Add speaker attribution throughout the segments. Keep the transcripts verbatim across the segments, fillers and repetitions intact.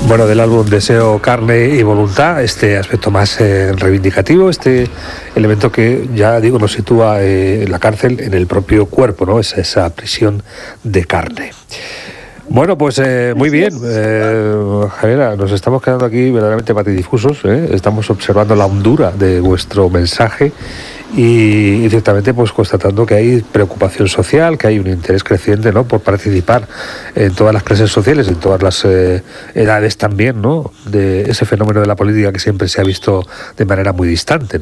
Speaker 1: Bueno, del álbum Deseo, Carne y Voluntad, este aspecto más eh, reivindicativo, este elemento que ya digo nos sitúa eh, la cárcel en el propio cuerpo, ¿no? Es esa prisión de carne. Bueno, pues eh, muy bien, eh, Javiera, nos estamos quedando aquí verdaderamente patidifusos, ¿eh? Estamos observando la hondura de vuestro mensaje y, y ciertamente pues constatando que hay preocupación social, que hay un interés creciente, ¿no?, por participar en todas las clases sociales, en todas las eh, edades también, ¿no?, de ese fenómeno de la política que siempre se ha visto de manera muy distante.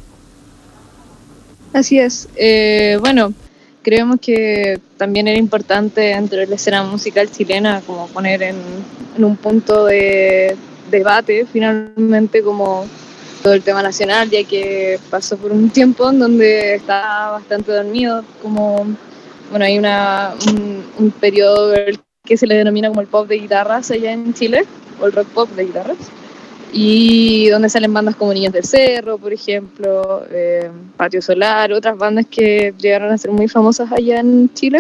Speaker 2: Así es, eh, bueno... Creemos que también era importante dentro de la escena musical chilena como poner en, en un punto de debate finalmente como todo el tema nacional, ya que pasó por un tiempo en donde estaba bastante dormido, como bueno, hay una un, un periodo que se le denomina como el pop de guitarras allá en Chile, o el rock pop de guitarras, y donde salen bandas como Niños del Cerro, por ejemplo, eh, Patio Solar, otras bandas que llegaron a ser muy famosas allá en Chile,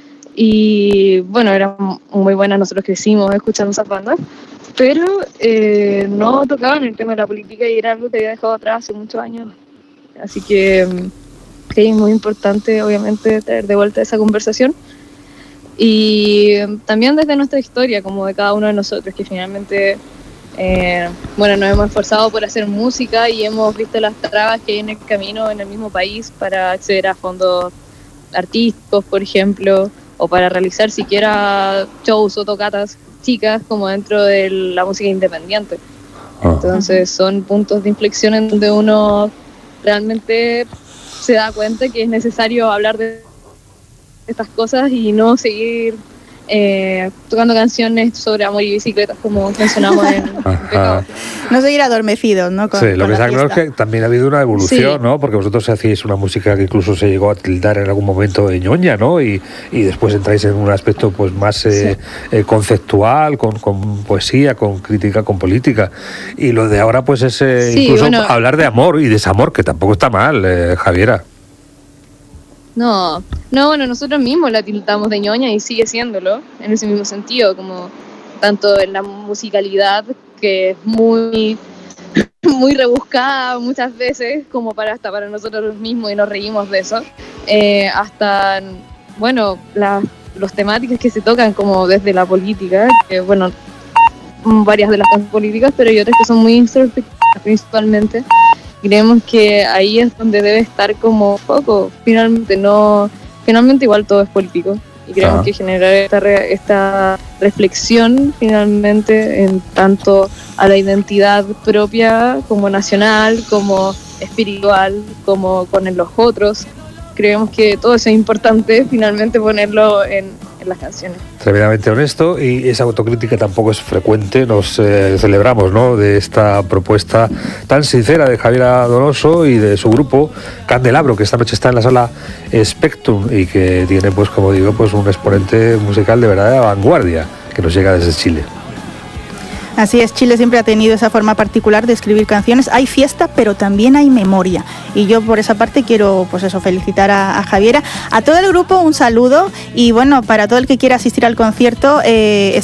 Speaker 2: y bueno, eran muy buenas, nosotros crecimos escuchando esas bandas, pero eh, no tocaban el tema de la política y era algo que había dejado atrás hace muchos años, así que sí, es muy importante obviamente traer de vuelta esa conversación, y también desde nuestra historia, como de cada uno de nosotros, que finalmente... Eh, bueno, nos hemos esforzado por hacer música y hemos visto las trabas que hay en el camino en el mismo país para acceder a fondos artísticos, por ejemplo, o para realizar siquiera shows o tocatas chicas como dentro de la música independiente. Entonces son puntos de inflexión en donde uno realmente se da cuenta que es necesario hablar de estas cosas y no seguir Eh, tocando canciones sobre amor y bicicletas como mencionamos en Pecado.
Speaker 3: No seguir adormecidos, ¿no? Con,
Speaker 1: sí, lo
Speaker 3: con
Speaker 1: que está claro es que también ha habido una evolución, sí, ¿no? Porque vosotros hacíais una música que incluso se llegó a tildar en algún momento de ñoña, ¿no? Y, y después entráis en un aspecto pues más eh, sí. eh, conceptual, con, con poesía, con crítica, con política. Y lo de ahora pues es eh, sí, incluso bueno, hablar de amor y desamor, que tampoco está mal, eh, Javiera.
Speaker 2: No, no, bueno, nosotros mismos la tildamos de ñoña y sigue siéndolo, en ese mismo sentido, como tanto en la musicalidad, que es muy, muy rebuscada muchas veces, como para hasta para nosotros mismos y nos reímos de eso, eh, hasta, bueno, la, los temáticas que se tocan como desde la política, que bueno, varias de las cosas políticas, pero hay otras que son muy introspectivas principalmente. Creemos que ahí es donde debe estar como foco, finalmente no, finalmente igual todo es político y creemos ah. que generar esta, re, esta reflexión finalmente en tanto a la identidad propia como nacional, como espiritual, como con los otros, creemos que todo eso es importante finalmente ponerlo en, en las canciones.
Speaker 1: Tremendamente honesto, y esa autocrítica tampoco es frecuente, nos eh, celebramos, ¿no?, de esta propuesta tan sincera de Javiera Donoso y de su grupo Candelabro, que esta noche está en la sala Spectrum y que tiene, pues como digo, pues un exponente musical de verdadera vanguardia que nos llega desde Chile.
Speaker 3: Así es, Chile siempre ha tenido esa forma particular de escribir canciones. Hay fiesta, pero también hay memoria. Y yo por esa parte quiero, pues eso, felicitar a, a Javiera. A todo el grupo un saludo y bueno, para todo el que quiera asistir al concierto, eh,